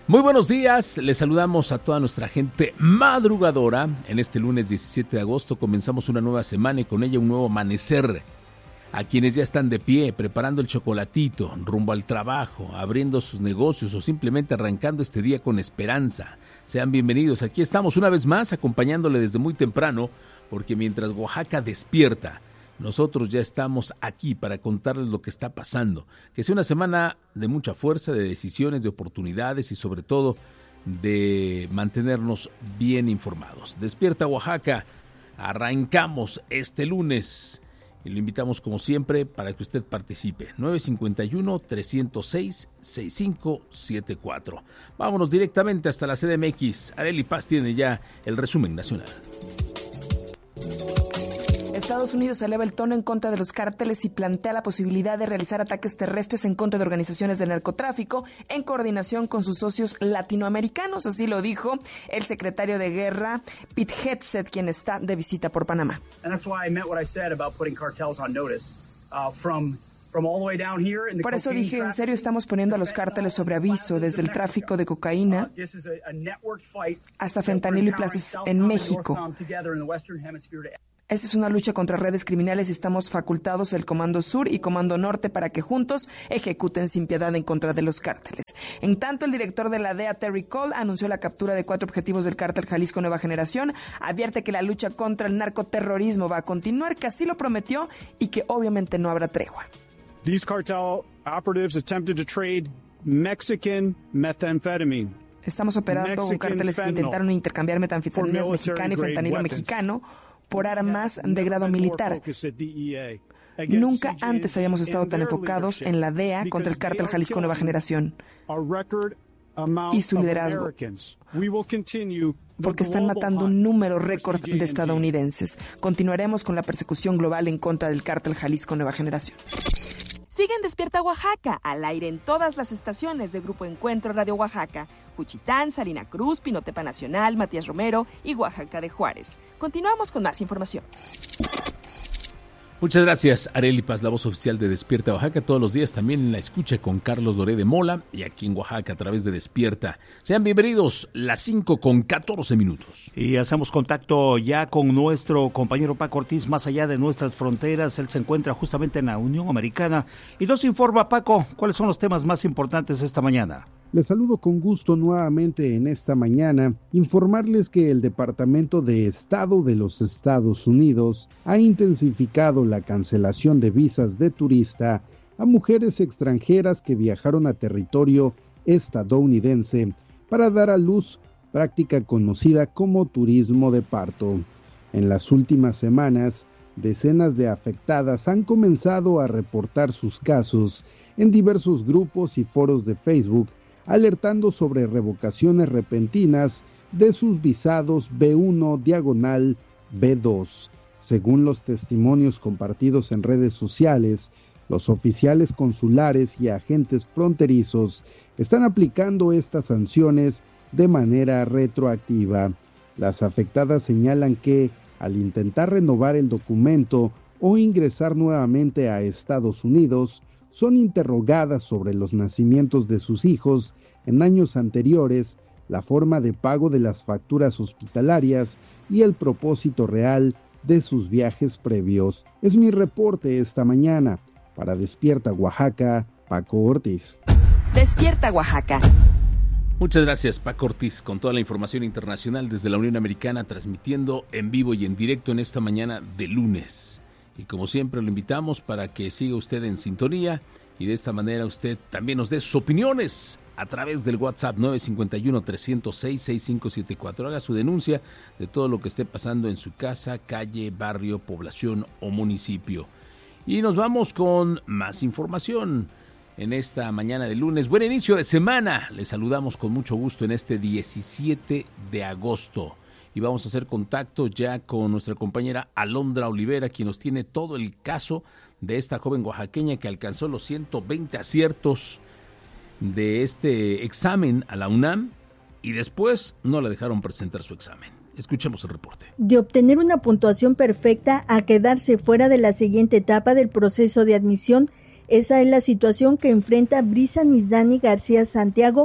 Muy buenos días, les saludamos a toda nuestra gente madrugadora. En este lunes 17 de agosto comenzamos una nueva semana y con ella un nuevo amanecer. A quienes ya están de pie, preparando el chocolatito, rumbo al trabajo, abriendo sus negocios o simplemente arrancando este día con esperanza. Sean bienvenidos, aquí estamos una vez más acompañándole desde muy temprano, porque mientras Oaxaca despierta, nosotros ya estamos aquí para contarles lo que está pasando. Que sea una semana de mucha fuerza, de decisiones, de oportunidades y sobre todo de mantenernos bien informados. Despierta Oaxaca, arrancamos este lunes y lo invitamos como siempre para que usted participe. 951-306-6574. Vámonos directamente hasta la CDMX. Arely Paz tiene ya el resumen nacional. Estados Unidos eleva el tono en contra de los cárteles y plantea la posibilidad de realizar ataques terrestres en contra de organizaciones de narcotráfico en coordinación con sus socios latinoamericanos. Así lo dijo el secretario de Guerra, Pete Hegseth, quien está de visita por Panamá. Por eso dije, en serio, estamos poniendo a los cárteles sobre aviso, desde el tráfico de cocaína hasta fentanilo y plazas en México. Esta es una lucha contra redes criminales y estamos facultados el Comando Sur y Comando Norte para que juntos ejecuten sin piedad en contra de los cárteles. En tanto, el director de la DEA, Terry Cole, anunció la captura de 4 objetivos del cártel Jalisco Nueva Generación. Advierte que la lucha contra el narcoterrorismo va a continuar, que así lo prometió y que obviamente no habrá tregua. These cartel operatives attempted to trade Mexican methamphetamine. Estamos operando con cárteles que intentaron intercambiar metanfetaminas mexicana y fentanilo mexicano por armas de grado militar. Nunca antes habíamos estado tan enfocados en la DEA contra el cártel Jalisco Nueva Generación y su liderazgo, porque están matando un número récord de estadounidenses. Continuaremos con la persecución global en contra del cártel Jalisco Nueva Generación. Sigue en Despierta Oaxaca, al aire en todas las estaciones de Grupo Encuentro Radio Oaxaca, Juchitán, Salina Cruz, Pinotepa Nacional, Matías Romero y Oaxaca de Juárez. Continuamos con más información. Muchas gracias, Arely Paz, la voz oficial de Despierta Oaxaca. Todos los días también en la escucha con Carlos Doré de Mola y aquí en Oaxaca a través de Despierta. Sean bienvenidos, las 5:14. Y hacemos contacto ya con nuestro compañero Paco Ortiz, más allá de nuestras fronteras. Él se encuentra justamente en la Unión Americana y nos informa, Paco, cuáles son los temas más importantes esta mañana. Les saludo con gusto nuevamente en esta mañana, informarles que el Departamento de Estado de los Estados Unidos ha intensificado la cancelación de visas de turista a mujeres extranjeras que viajaron a territorio estadounidense para dar a luz, práctica conocida como turismo de parto. En las últimas semanas, decenas de afectadas han comenzado a reportar sus casos en diversos grupos y foros de Facebook, alertando sobre revocaciones repentinas de sus visados B1/B2. Según los testimonios compartidos en redes sociales, los oficiales consulares y agentes fronterizos están aplicando estas sanciones de manera retroactiva. Las afectadas señalan que, al intentar renovar el documento o ingresar nuevamente a Estados Unidos, son interrogadas sobre los nacimientos de sus hijos en años anteriores, la forma de pago de las facturas hospitalarias y el propósito real de sus viajes previos. Es mi reporte esta mañana. Para Despierta Oaxaca, Paco Ortiz. Despierta Oaxaca. Muchas gracias, Paco Ortiz, con toda la información internacional desde la Unión Americana, transmitiendo en vivo y en directo en esta mañana de lunes. Y como siempre lo invitamos para que siga usted en sintonía y de esta manera usted también nos dé sus opiniones a través del WhatsApp 951-306-6574. Haga su denuncia de todo lo que esté pasando en su casa, calle, barrio, población o municipio. Y nos vamos con más información en esta mañana de lunes. Buen inicio de semana. Les saludamos con mucho gusto en este 17 de agosto. Y vamos a hacer contacto ya con nuestra compañera Alondra Olivera, quien nos tiene todo el caso de esta joven oaxaqueña que alcanzó los 120 aciertos de este examen a la UNAM y después no le dejaron presentar su examen. Escuchemos el reporte. De obtener una puntuación perfecta a quedarse fuera de la siguiente etapa del proceso de admisión, esa es la situación que enfrenta Brisa Nisdani García Santiago,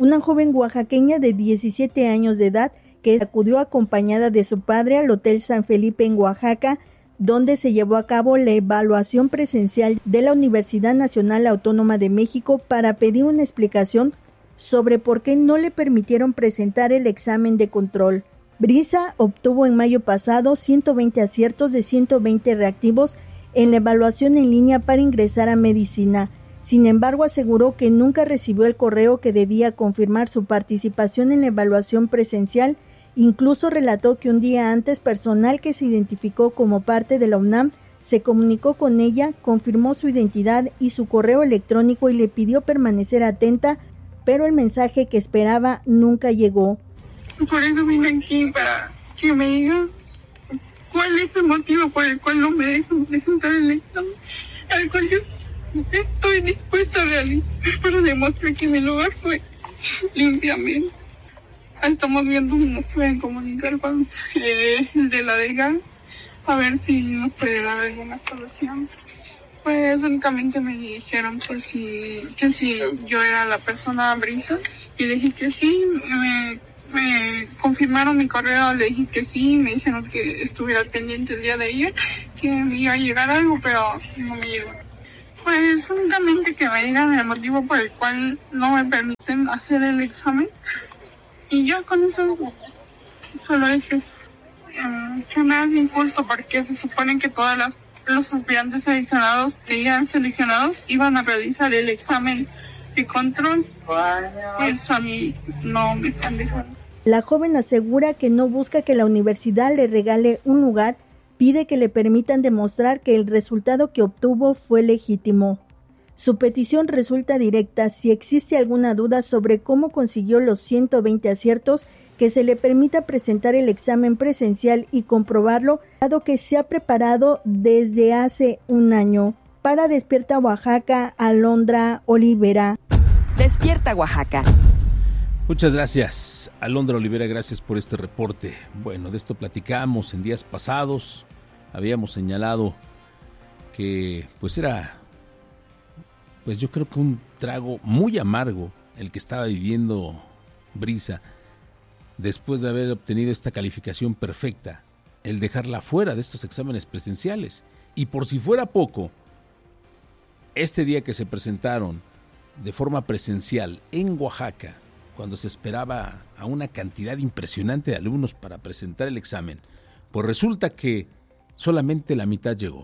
una joven oaxaqueña de 17 años de edad que acudió acompañada de su padre al Hotel San Felipe en Oaxaca, donde se llevó a cabo la evaluación presencial de la Universidad Nacional Autónoma de México para pedir una explicación sobre por qué no le permitieron presentar el examen de control. Brisa obtuvo en mayo pasado 120 aciertos de 120 reactivos en la evaluación en línea para ingresar a medicina. Sin embargo, aseguró que nunca recibió el correo que debía confirmar su participación en la evaluación presencial. Incluso relató que un día antes personal que se identificó como parte de la UNAM se comunicó con ella, confirmó su identidad y su correo electrónico y le pidió permanecer atenta, pero el mensaje que esperaba nunca llegó. Por eso vine aquí, para que me digan cuál es el motivo por el cual no me dejan presentar el examen, al cual yo estoy dispuesta a realizar para demostrar que mi lugar fue limpiamente. Estamos viendo cómo nos pueden comunicar con el de la DEGA, a ver si nos puede dar alguna solución. Pues únicamente me dijeron que si yo era la persona Brisa, y le dije que sí. Me confirmaron mi correo, le dije que sí, me dijeron que estuviera pendiente el día de ayer, que me iba a llegar algo, pero no me llegó. Pues únicamente que me digan el motivo por el cual no me permiten hacer el examen. Y ya con eso, solo es eso. Que me hace injusto porque se supone que todos los aspirantes seleccionados iban a realizar el examen de control. Pues a mí no me están dejando. La joven asegura que no busca que la universidad le regale un lugar, pide que le permitan demostrar que el resultado que obtuvo fue legítimo. Su petición resulta directa: si existe alguna duda sobre cómo consiguió los 120 aciertos, que se le permita presentar el examen presencial y comprobarlo, dado que se ha preparado desde hace un año. Para Despierta Oaxaca, Alondra Olivera. Despierta Oaxaca. Muchas gracias, Alondra Olivera, gracias por este reporte. Bueno, de esto platicamos en días pasados. Habíamos señalado que yo creo que un trago muy amargo el que estaba viviendo Brisa después de haber obtenido esta calificación perfecta, el dejarla fuera de estos exámenes presenciales. Y por si fuera poco, este día que se presentaron de forma presencial en Oaxaca, cuando se esperaba a una cantidad impresionante de alumnos para presentar el examen, pues resulta que solamente la mitad llegó.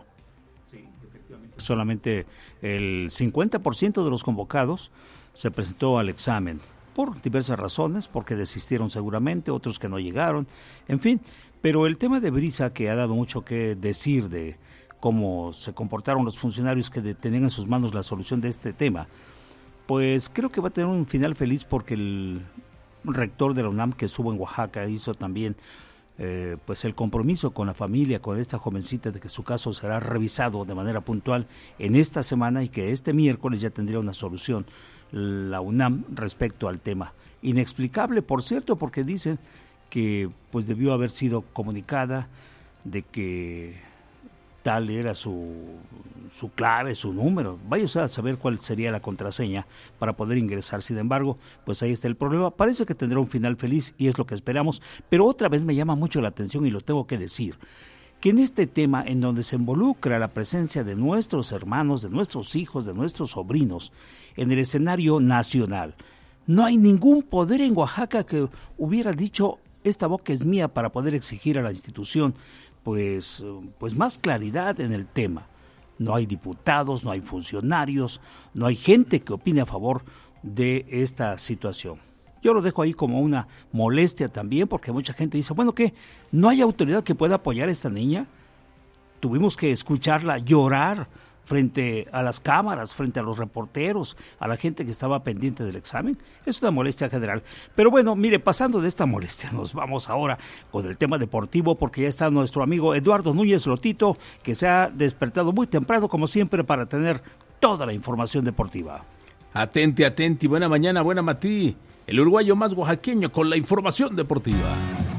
Solamente el 50% de los convocados se presentó al examen, por diversas razones, porque desistieron seguramente, otros que no llegaron, en fin. Pero el tema de Brisa, que ha dado mucho que decir de cómo se comportaron los funcionarios que tenían en sus manos la solución de este tema, pues creo que va a tener un final feliz, porque el rector de la UNAM que estuvo en Oaxaca hizo también pues el compromiso con la familia, con esta jovencita, de que su caso será revisado de manera puntual en esta semana y que este miércoles ya tendría una solución la UNAM respecto al tema. Inexplicable, por cierto, porque dicen que pues debió haber sido comunicada de que tal era su clave, su número. Vaya usted a saber cuál sería la contraseña para poder ingresar. Sin embargo, pues ahí está el problema. Parece que tendrá un final feliz y es lo que esperamos, pero otra vez me llama mucho la atención, y lo tengo que decir, que en este tema, en donde se involucra la presencia de nuestros hermanos, de nuestros hijos, de nuestros sobrinos, en el escenario nacional, no hay ningún poder en Oaxaca que hubiera dicho: esta boca es mía, para poder exigir a la institución pues más claridad en el tema. No hay diputados, no hay funcionarios, no hay gente que opine a favor de esta situación. Yo lo dejo ahí como una molestia también, porque mucha gente dice: bueno, ¿qué? ¿No hay autoridad que pueda apoyar a esta niña? Tuvimos que escucharla llorar frente a las cámaras, frente a los reporteros, a la gente que estaba pendiente del examen. Es una molestia general. Pero bueno, mire, pasando de esta molestia, nos vamos ahora con el tema deportivo, porque ya está nuestro amigo Eduardo Núñez Lotito, que se ha despertado muy temprano, como siempre, para tener toda la información deportiva. Atenti, buena mañana, buena matí. El uruguayo más oaxaqueño con la información deportiva.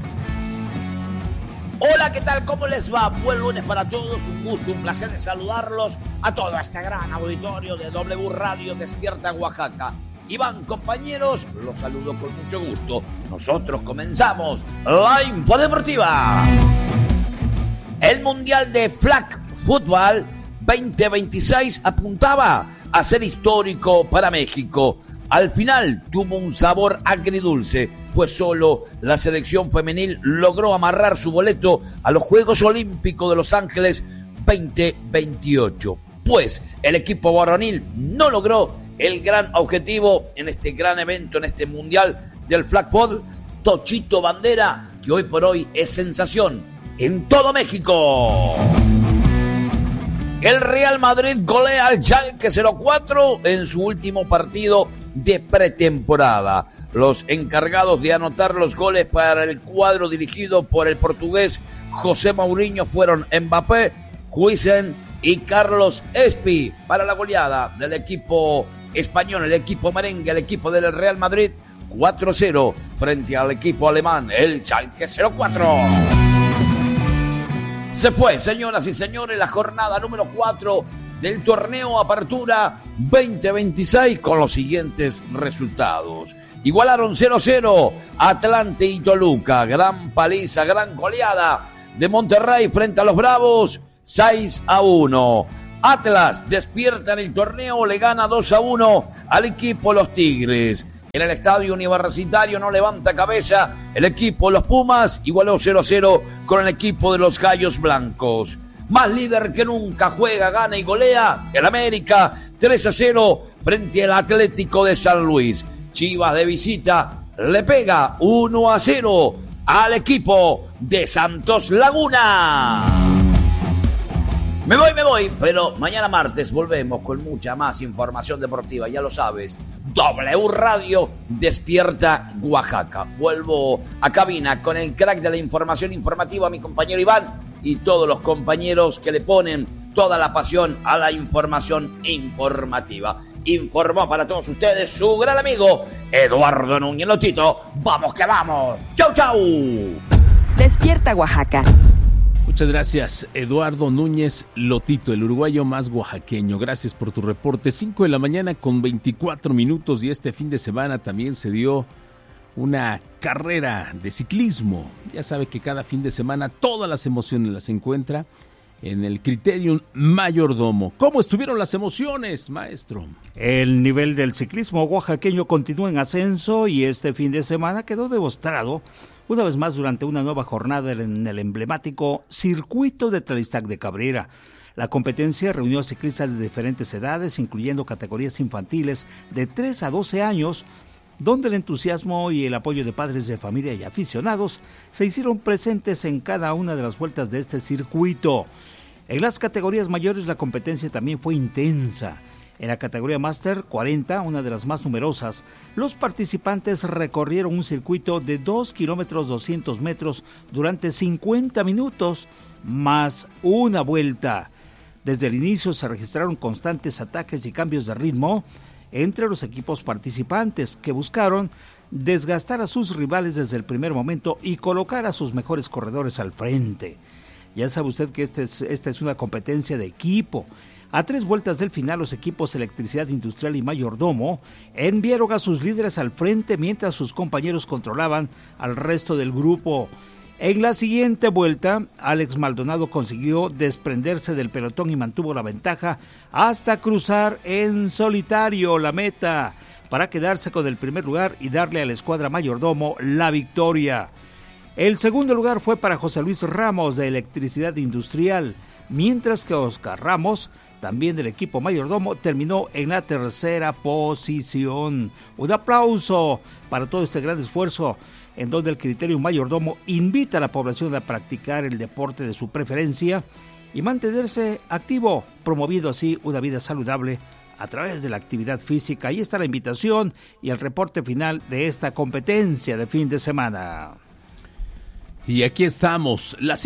Hola, ¿qué tal? ¿Cómo les va? Buen lunes para todos, un gusto, un placer de saludarlos a todo este gran auditorio de W Radio Despierta Oaxaca. Iván, compañeros, los saludo con mucho gusto. Nosotros comenzamos la Infodeportiva. El Mundial de Flag Football 2026 apuntaba a ser histórico para México. Al final tuvo un sabor agridulce, pues solo la selección femenil logró amarrar su boleto a los Juegos Olímpicos de Los Ángeles 2028. Pues el equipo varonil no logró el gran objetivo en este gran evento, en este Mundial del Flag Football. Tochito Bandera, que hoy por hoy es sensación en todo México. El Real Madrid golea al Schalke 04 en su último partido de pretemporada. Los encargados de anotar los goles para el cuadro dirigido por el portugués José Mourinho fueron Mbappé, Huijsen y Carlos Espi para la goleada del equipo español, el equipo merengue, el equipo del Real Madrid 4-0 frente al equipo alemán, el Schalke 04. Se fue, señoras y señores, la jornada número 4 del torneo Apertura 2026 con los siguientes resultados. Igualaron 0-0 Atlante y Toluca, gran paliza, gran goleada de Monterrey frente a los Bravos, 6-1. Atlas despierta en el torneo, le gana 2-1 al equipo Los Tigres. En el estadio universitario no levanta cabeza el equipo Los Pumas, igualó 0-0 con el equipo de los Gallos Blancos. Más líder que nunca, juega, gana y golea el América 3-0 frente al Atlético de San Luis. Chivas de visita le pega 1-0 al equipo de Santos Laguna. Me voy, pero mañana martes volvemos con mucha más información deportiva, ya lo sabes. W Radio Despierta Oaxaca. Vuelvo a cabina con el crack de la información informativa, mi compañero Iván, y todos los compañeros que le ponen toda la pasión a la información informativa. Informó para todos ustedes su gran amigo Eduardo Núñez Lotito. ¡Vamos que vamos! ¡Chau, chau! Despierta Oaxaca. Muchas gracias, Eduardo Núñez Lotito, el uruguayo más oaxaqueño. Gracias por tu reporte. 5 de la mañana con 24 minutos y este fin de semana también se dio una carrera de ciclismo. Ya sabe que cada fin de semana todas las emociones las encuentra en el Criterium Mayordomo. ¿Cómo estuvieron las emociones, maestro? El nivel del ciclismo oaxaqueño continúa en ascenso y este fin de semana quedó demostrado una vez más durante una nueva jornada en el emblemático Circuito de Tlalixtac de Cabrera. La competencia reunió a ciclistas de diferentes edades, incluyendo categorías infantiles de 3 a 12 años, donde el entusiasmo y el apoyo de padres de familia y aficionados se hicieron presentes en cada una de las vueltas de este circuito. En las categorías mayores la competencia también fue intensa. En la categoría Master 40, una de las más numerosas, los participantes recorrieron un circuito de 2 kilómetros 200 metros durante 50 minutos, más una vuelta. Desde el inicio se registraron constantes ataques y cambios de ritmo entre los equipos participantes que buscaron desgastar a sus rivales desde el primer momento y colocar a sus mejores corredores al frente. Ya sabe usted que esta es una competencia de equipo. A 3 vueltas del final, los equipos Electricidad Industrial y Mayordomo enviaron a sus líderes al frente mientras sus compañeros controlaban al resto del grupo. En la siguiente vuelta, Alex Maldonado consiguió desprenderse del pelotón y mantuvo la ventaja hasta cruzar en solitario la meta para quedarse con el primer lugar y darle a la escuadra Mayordomo la victoria. El segundo lugar fue para José Luis Ramos de Electricidad Industrial, mientras que Oscar Ramos, también del equipo Mayordomo, terminó en la tercera posición. Un aplauso para todo este gran esfuerzo en donde el Criterium Mayordomo invita a la población a practicar el deporte de su preferencia y mantenerse activo, promoviendo así una vida saludable a través de la actividad física. Ahí está la invitación y el reporte final de esta competencia de fin de semana. Y aquí estamos, las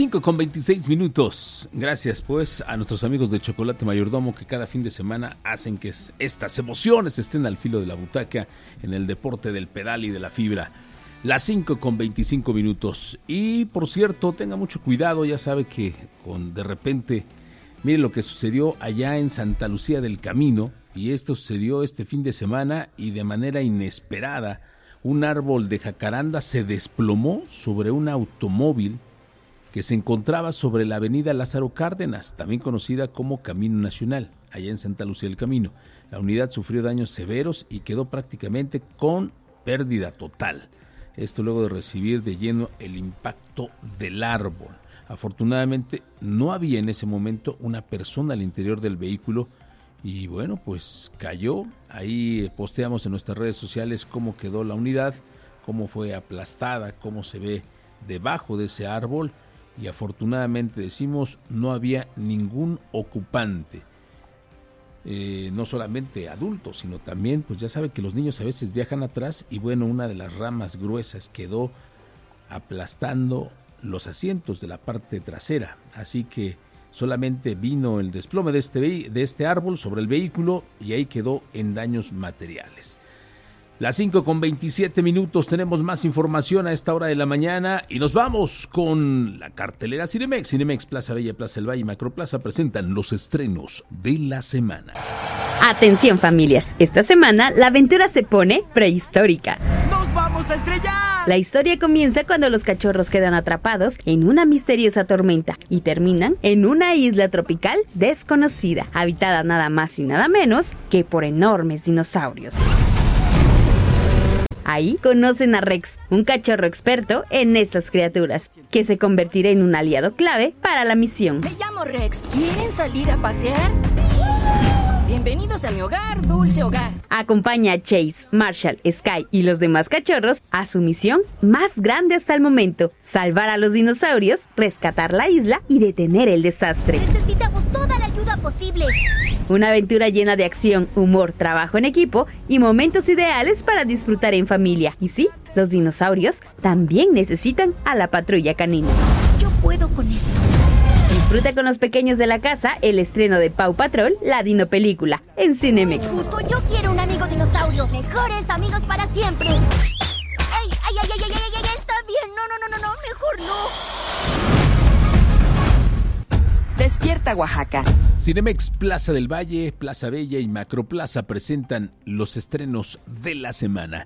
5:26. Gracias pues a nuestros amigos de Chocolate Mayordomo que cada fin de semana hacen que estas emociones estén al filo de la butaca en el deporte del pedal y de la fibra. Las 5:25. Y por cierto, tenga mucho cuidado, ya sabe que de repente, mire lo que sucedió allá en Santa Lucía del Camino, y esto sucedió este fin de semana y de manera inesperada. Un árbol de jacaranda se desplomó sobre un automóvil que se encontraba sobre la avenida Lázaro Cárdenas, también conocida como Camino Nacional, allá en Santa Lucía del Camino. La unidad sufrió daños severos y quedó prácticamente con pérdida total. Esto luego de recibir de lleno el impacto del árbol. Afortunadamente no había en ese momento una persona al interior del vehículo y bueno, pues cayó. Ahí posteamos en nuestras redes sociales cómo quedó la unidad, cómo fue aplastada, cómo se ve debajo de ese árbol. Y afortunadamente decimos no había ningún ocupante, no solamente adultos, sino también, pues ya sabe que los niños a veces viajan atrás y bueno, una de las ramas gruesas quedó aplastando los asientos de la parte trasera, así que solamente vino el desplome de este árbol sobre el vehículo y ahí quedó en daños materiales. Las 5:27 tenemos más información a esta hora de la mañana y nos vamos con la cartelera Cinemex. Cinemex, Plaza Bella, Plaza del Valle y Macroplaza presentan los estrenos de la semana. Atención familias, esta semana la aventura se pone prehistórica. ¡Nos vamos a estrellar! La historia comienza cuando los cachorros quedan atrapados en una misteriosa tormenta y terminan en una isla tropical desconocida, habitada nada más y nada menos que por enormes dinosaurios. Ahí conocen a Rex, un cachorro experto en estas criaturas, que se convertirá en un aliado clave para la misión. Me llamo Rex. ¿Quieren salir a pasear? Bienvenidos a mi hogar, dulce hogar. Acompaña a Chase, Marshall, Sky y los demás cachorros a su misión más grande hasta el momento: salvar a los dinosaurios, rescatar la isla y detener el desastre. Necesitamos toda la ayuda posible. Una aventura llena de acción, humor, trabajo en equipo y momentos ideales para disfrutar en familia. Y sí, los dinosaurios también necesitan a la patrulla canina. Yo puedo con esto. Disfruta con los pequeños de la casa el estreno de Paw Patrol, la Dino Película, en Cinemex. Justo yo quiero un amigo dinosaurio. Mejores amigos para siempre. ¡Ey! ¡Ay, ay, ay, ay, ay, ay! Está bien. No, mejor no. Despierta Oaxaca. Cinemex, Plaza del Valle, Plaza Bella y Macroplaza presentan los estrenos de la semana.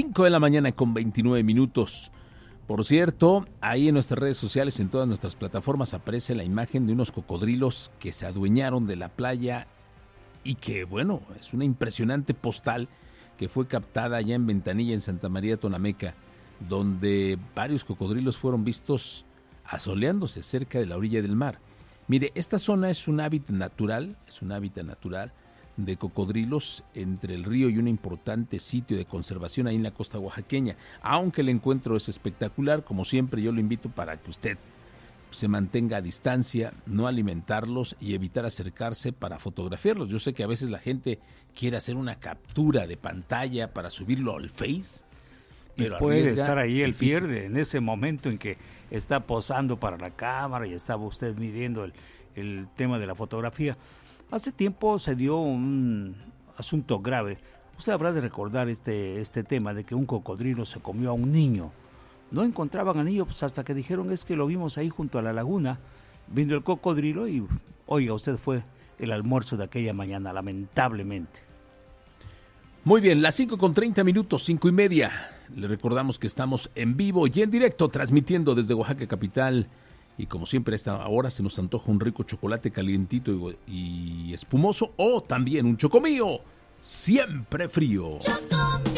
5:29 a.m. Por cierto, ahí en nuestras redes sociales, en todas nuestras plataformas, aparece la imagen de unos cocodrilos que se adueñaron de la playa y que, bueno, es una impresionante postal que fue captada allá en Ventanilla, en Santa María Tonameca, donde varios cocodrilos fueron vistos asoleándose cerca de la orilla del mar. Mire, esta zona es un hábitat natural, de cocodrilos entre el río y un importante sitio de conservación ahí en la costa oaxaqueña. Aunque el encuentro es espectacular, como siempre yo lo invito para que usted se mantenga a distancia, no alimentarlos y evitar acercarse para fotografiarlos. Yo sé que a veces la gente quiere hacer una captura de pantalla para subirlo al Face, pero puede estar ahí el pierde en ese momento en que está posando para la cámara y estaba usted midiendo el tema de la fotografía. Hace tiempo se dio un asunto grave. Usted habrá de recordar este tema de que un cocodrilo se comió a un niño. No encontraban al niño pues hasta que dijeron es que lo vimos ahí junto a la laguna, viendo el cocodrilo y, oiga, usted fue el almuerzo de aquella mañana, lamentablemente. Muy bien, las 5:30, 5:30. Le recordamos que estamos en vivo y en directo, transmitiendo desde Oaxaca capital. Y como siempre a esta hora se nos antoja un rico chocolate calientito y espumoso, o también un chocomío, siempre frío.